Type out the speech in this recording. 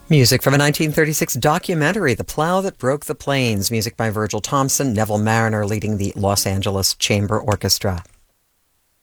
Music from a 1936 documentary, The Plow That Broke the Plains. Music by Virgil Thompson, Neville Mariner leading the Los Angeles Chamber Orchestra.